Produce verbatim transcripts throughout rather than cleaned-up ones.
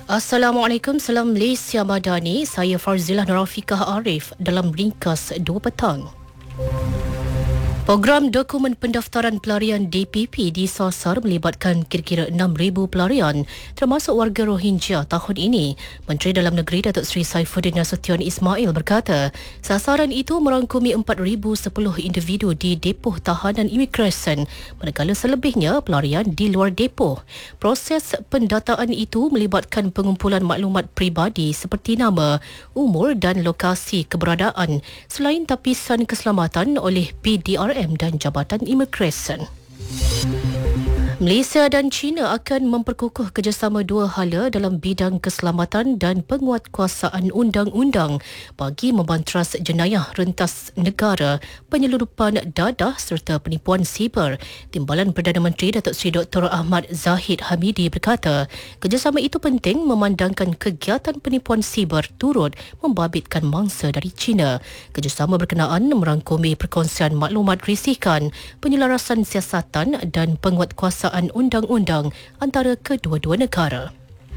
Assalamualaikum, salam Malaysia Madani. Saya Farzilah Nurafiqah Arif dalam ringkas dua petang. Program Dokumen Pendaftaran Pelarian D P P disasar melibatkan kira-kira enam ribu pelarian termasuk warga Rohingya tahun ini. Menteri Dalam Negeri Datuk Seri Saifuddin Nasution Ismail berkata, sasaran itu merangkumi empat ribu sepuluh individu di depoh tahanan imigresen, manakala selebihnya pelarian di luar depoh. Proses pendataan itu melibatkan pengumpulan maklumat peribadi seperti nama, umur dan lokasi keberadaan selain tapisan keselamatan oleh P D R M dan Jabatan Imigresen. Malaysia dan China akan memperkukuh kerjasama dua hala dalam bidang keselamatan dan penguatkuasaan undang-undang bagi membantras jenayah rentas negara, penyelundupan dadah serta penipuan siber. Timbalan Perdana Menteri Datuk Seri Doktor Ahmad Zahid Hamidi berkata, kerjasama itu penting memandangkan kegiatan penipuan siber turut membabitkan mangsa dari China. Kerjasama berkenaan merangkumi perkongsian maklumat risikan, penyelarasan siasatan dan penguatkuasaan undang-undang antara kedua-dua negara.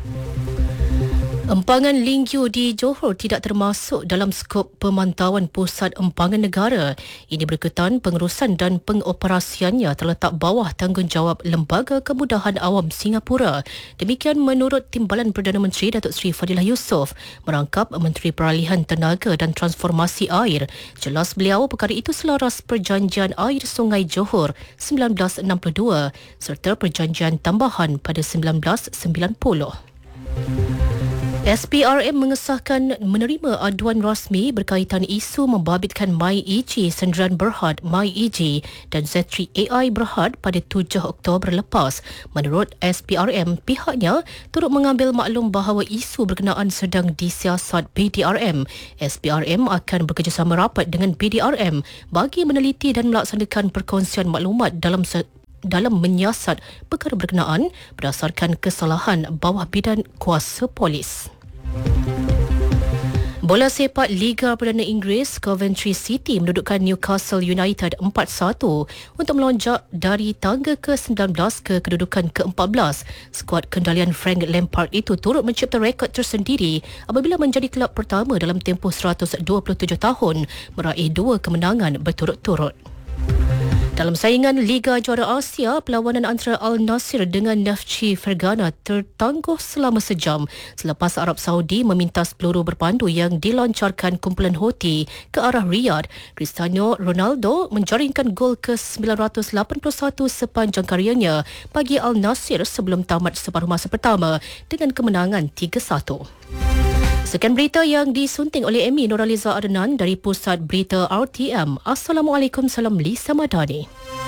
Empangan Lingyu di Johor tidak termasuk dalam skop pemantauan Pusat Empangan Negara. Ini berkaitan pengurusan dan pengoperasiannya terletak bawah tanggungjawab Lembaga Kemudahan Awam Singapura. Demikian menurut Timbalan Perdana Menteri Datuk Seri Fadilah Yusof merangkap Menteri Peralihan Tenaga dan Transformasi Air. Jelas beliau perkara itu selaras Perjanjian Air Sungai Johor sembilan belas enam puluh dua serta Perjanjian Tambahan pada sembilan belas sembilan puluh. S P R M mengesahkan menerima aduan rasmi berkaitan isu membabitkan MyEG Sendirian Berhad MyEG dan Z tiga A I Berhad pada tujuh Oktober lepas. Menurut S P R M, pihaknya turut mengambil maklum bahawa isu berkenaan sedang disiasat B D R M. S P R M akan bekerjasama rapat dengan B D R M bagi meneliti dan melaksanakan perkongsian maklumat dalam se- dalam menyiasat perkara berkenaan berdasarkan kesalahan bawah bidan kuasa polis. Bola sepak Liga Perdana Inggeris, Coventry City mendudukkan Newcastle United empat satu untuk melonjak dari tangga ke sembilan belas ke kedudukan ke empat belas. Skuad kendalian Frank Lampard itu turut mencipta rekod tersendiri apabila menjadi kelab pertama dalam tempoh seratus dua puluh tujuh tahun meraih dua kemenangan berturut-turut. Dalam saingan Liga Juara Asia, perlawanan antara Al Nassr dengan Neftchi Fergana tertangguh selama sejam selepas Arab Saudi memintas peluru berpandu yang dilancarkan kumpulan Houthi ke arah Riyadh. Cristiano Ronaldo menjaringkan gol ke sembilan ratus lapan puluh satu sepanjang karyanya bagi Al Nassr sebelum tamat separuh masa pertama dengan kemenangan tiga satu. Sekian berita yang disunting oleh Amy Nuraliza Adnan dari Pusat Berita R T M. Assalamualaikum, salam Lisa Madani.